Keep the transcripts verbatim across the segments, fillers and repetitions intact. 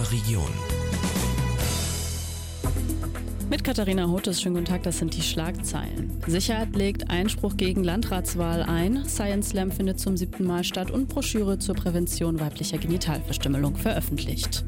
unserer Region. Mit Katharina Hotes, schönen guten Tag, das sind die Schlagzeilen. Sicherheit legt Einspruch gegen Landratswahl ein, Science Slam findet zum siebten Mal statt und Broschüre zur Prävention weiblicher Genitalverstümmelung veröffentlicht.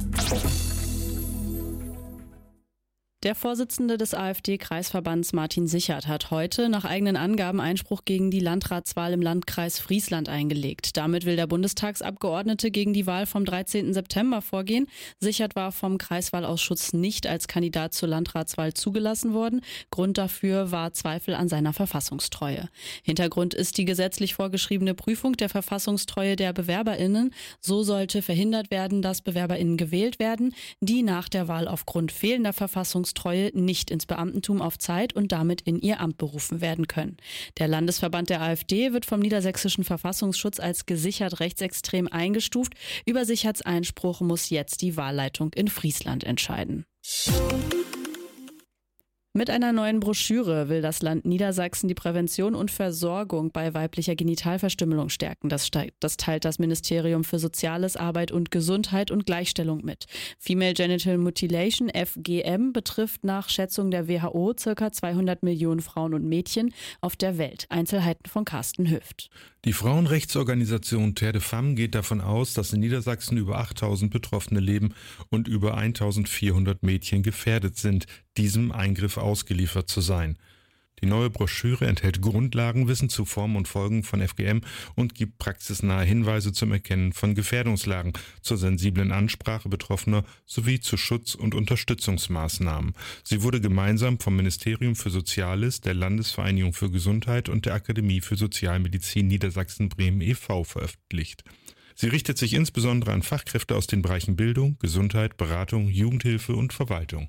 Der Vorsitzende des AfD-Kreisverbands Martin Sichert hat heute nach eigenen Angaben Einspruch gegen die Landratswahl im Landkreis Friesland eingelegt. Damit will der Bundestagsabgeordnete gegen die Wahl vom dreizehnten September vorgehen. Sichert war vom Kreiswahlausschuss nicht als Kandidat zur Landratswahl zugelassen worden. Grund dafür war Zweifel an seiner Verfassungstreue. Hintergrund ist die gesetzlich vorgeschriebene Prüfung der Verfassungstreue der BewerberInnen. So sollte verhindert werden, dass BewerberInnen gewählt werden, die nach der Wahl aufgrund fehlender Verfassungstreue nicht ins Beamtentum auf Zeit und damit in ihr Amt berufen werden können. Der Landesverband der AfD wird vom niedersächsischen Verfassungsschutz als gesichert rechtsextrem eingestuft. Über Sicherts Einspruch muss jetzt die Wahlleitung in Friesland entscheiden. Mit einer neuen Broschüre will das Land Niedersachsen die Prävention und Versorgung bei weiblicher Genitalverstümmelung stärken. Das, das teilt das Ministerium für Soziales, Arbeit und Gesundheit und Gleichstellung mit. Female Genital Mutilation, F G M, betrifft nach Schätzung der W H O ca. zweihundert Millionen Frauen und Mädchen auf der Welt. Einzelheiten von Carsten Hüft. Die Frauenrechtsorganisation Terre de Femmes geht davon aus, dass in Niedersachsen über achttausend Betroffene leben und über eintausendvierhundert Mädchen gefährdet sind, diesem Eingriff ausgeliefert zu sein. Die neue Broschüre enthält Grundlagenwissen zu Formen und Folgen von F G M und gibt praxisnahe Hinweise zum Erkennen von Gefährdungslagen, zur sensiblen Ansprache Betroffener sowie zu Schutz- und Unterstützungsmaßnahmen. Sie wurde gemeinsam vom Ministerium für Soziales, der Landesvereinigung für Gesundheit und der Akademie für Sozialmedizin Niedersachsen-Bremen e V veröffentlicht. Sie richtet sich insbesondere an Fachkräfte aus den Bereichen Bildung, Gesundheit, Beratung, Jugendhilfe und Verwaltung.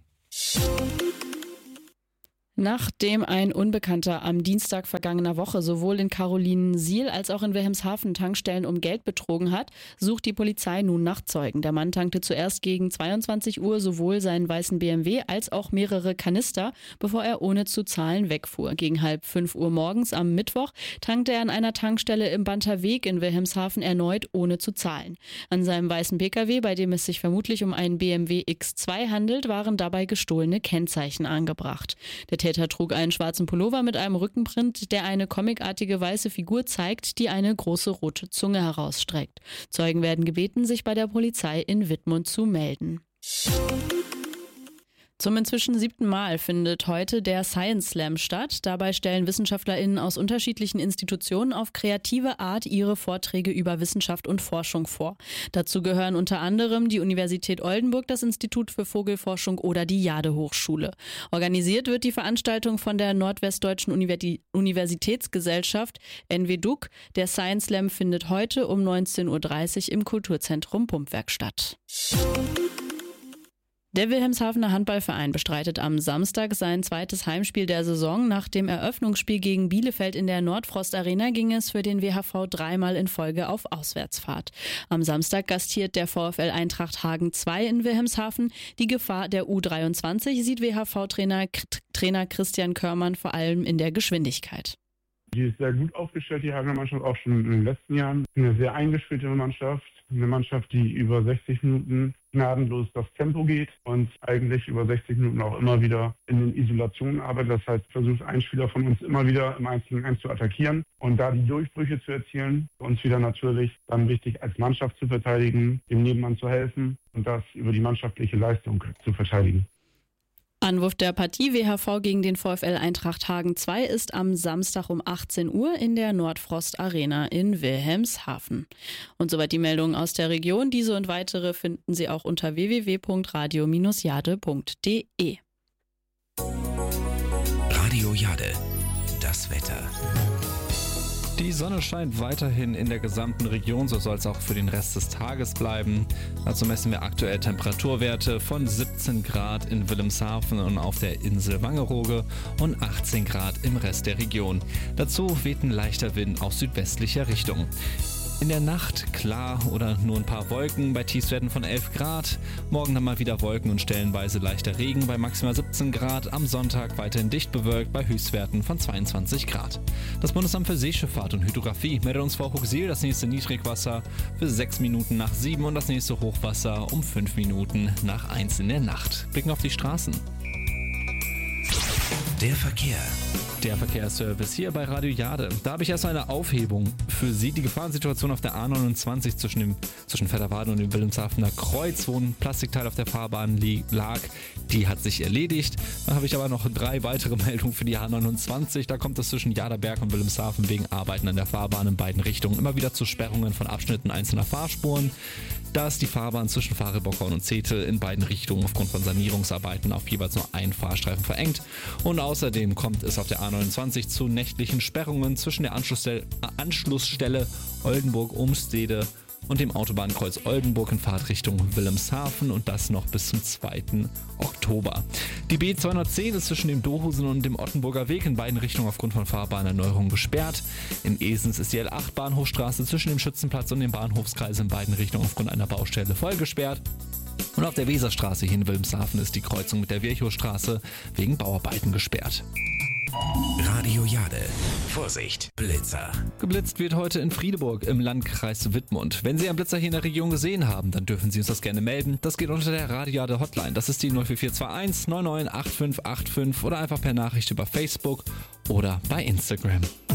Nachdem ein Unbekannter am Dienstag vergangener Woche sowohl in Carolinensiel als auch in Wilhelmshaven Tankstellen um Geld betrogen hat, sucht die Polizei nun nach Zeugen. Der Mann tankte zuerst gegen zweiundzwanzig Uhr sowohl seinen weißen B M W als auch mehrere Kanister, bevor er ohne zu zahlen wegfuhr. Gegen halb fünf Uhr morgens am Mittwoch tankte er an einer Tankstelle im Banterweg in Wilhelmshaven erneut ohne zu zahlen. An seinem weißen Pkw, bei dem es sich vermutlich um einen B M W X zwei handelt, waren dabei gestohlene Kennzeichen angebracht. Der Der Täter trug einen schwarzen Pullover mit einem Rückenprint, der eine comicartige weiße Figur zeigt, die eine große rote Zunge herausstreckt. Zeugen werden gebeten, sich bei der Polizei in Wittmund zu melden. Zum inzwischen siebten Mal findet heute der Science Slam statt. Dabei stellen WissenschaftlerInnen aus unterschiedlichen Institutionen auf kreative Art ihre Vorträge über Wissenschaft und Forschung vor. Dazu gehören unter anderem die Universität Oldenburg, das Institut für Vogelforschung oder die Jade-Hochschule. Organisiert wird die Veranstaltung von der Nordwestdeutschen Universitätsgesellschaft N W D U C. Der Science Slam findet heute um neunzehn Uhr dreißig im Kulturzentrum Pumpwerk statt. Der Wilhelmshavener Handballverein bestreitet am Samstag sein zweites Heimspiel der Saison. Nach dem Eröffnungsspiel gegen Bielefeld in der Nordfrost Arena ging es für den W H V dreimal in Folge auf Auswärtsfahrt. Am Samstag gastiert der VfL Eintracht Hagen zwei in Wilhelmshaven. Die Gefahr der U dreiundzwanzig sieht W H V-Trainer Trainer Christian Körmann vor allem in der Geschwindigkeit. Die ist sehr gut aufgestellt, die Hagener Mannschaft, auch schon in den letzten Jahren. Eine sehr eingespielte Mannschaft, eine Mannschaft, die über sechzig Minuten gnadenlos das Tempo geht und eigentlich über sechzig Minuten auch immer wieder in den Isolationen arbeitet. Das heißt, versucht ein Spieler von uns immer wieder im eins gegen eins zu attackieren und da die Durchbrüche zu erzielen. Uns wieder natürlich dann wichtig, als Mannschaft zu verteidigen, dem Nebenmann zu helfen und das über die mannschaftliche Leistung zu verteidigen. Anwurf der Partie W H V gegen den VfL Eintracht Hagen zwei ist am Samstag um achtzehn Uhr in der Nordfrost Arena in Wilhelmshaven. Und soweit die Meldungen aus der Region. Diese und weitere finden Sie auch unter w w w punkt radio Bindestrich jade punkt de. Radio Jade, das Wetter. Die Sonne scheint weiterhin in der gesamten Region, so soll es auch für den Rest des Tages bleiben. Dazu messen wir aktuell Temperaturwerte von siebzehn Grad in Wilhelmshaven und auf der Insel Wangerooge und achtzehn Grad im Rest der Region. Dazu weht ein leichter Wind aus südwestlicher Richtung. In der Nacht klar oder nur ein paar Wolken bei Tiefstwerten von elf Grad. Morgen dann mal wieder Wolken und stellenweise leichter Regen bei maximal siebzehn Grad. Am Sonntag weiterhin dicht bewölkt bei Höchstwerten von zweiundzwanzig Grad. Das Bundesamt für Seeschifffahrt und Hydrographie meldet uns vor Huxil das nächste Niedrigwasser für sechs Minuten nach sieben und das nächste Hochwasser um fünf Minuten nach eins in der Nacht. Blicken auf die Straßen. Der Verkehr. Der Verkehrsservice hier bei Radio Jade. Da habe ich erst eine Aufhebung für Sie. Die Gefahrensituation auf der A neunundzwanzig zwischen, dem, zwischen Vetterwaden und dem Wilhelmshavener Kreuz, wo ein Plastikteil auf der Fahrbahn li- lag, die hat sich erledigt. Dann habe ich aber noch drei weitere Meldungen für die A neunundzwanzig. Da kommt es zwischen Jaderberg und Wilhelmshaven wegen Arbeiten an der Fahrbahn in beiden Richtungen immer wieder zu Sperrungen von Abschnitten einzelner Fahrspuren. Da ist die Fahrbahn zwischen Fahre-Bockhorn und Zetel in beiden Richtungen aufgrund von Sanierungsarbeiten auf jeweils nur einen Fahrstreifen verengt. Und außerdem kommt es auf der A neunundzwanzig zu nächtlichen Sperrungen zwischen der Anschlussstelle, Anschlussstelle Oldenburg-Umstede und dem Autobahnkreuz Oldenburg in Fahrtrichtung Wilhelmshaven und das noch bis zum zweiten Oktober. Die B zweihundertzehn ist zwischen dem Dohusen und dem Ottenburger Weg in beiden Richtungen aufgrund von Fahrbahnerneuerungen gesperrt. In Esens ist die L acht Bahnhofstraße zwischen dem Schützenplatz und dem Bahnhofskreis in beiden Richtungen aufgrund einer Baustelle voll gesperrt. Und auf der Weserstraße hier in Wilhelmshaven ist die Kreuzung mit der Virchowstraße wegen Bauarbeiten gesperrt. Radio Jade. Vorsicht, Blitzer. Geblitzt wird heute in Friedeburg im Landkreis Wittmund. Wenn Sie einen Blitzer hier in der Region gesehen haben, dann dürfen Sie uns das gerne melden. Das geht unter der Radio Jade Hotline. Das ist die null vier vier zwei eins neun neun acht fünf acht fünf oder einfach per Nachricht über Facebook oder bei Instagram.